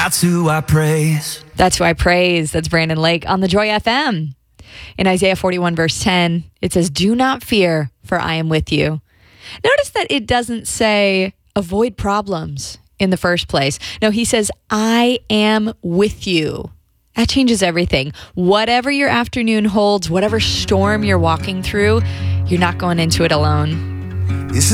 That's who I praise. That's who I praise. That's Brandon Lake on the Joy FM. In Isaiah 41 verse 10, it says, "Do not fear, for I am with you." Notice that it doesn't say avoid problems in the first place. No, he says, I am with you. That changes everything. Whatever your afternoon holds, whatever storm you're walking through, you're not going into it alone.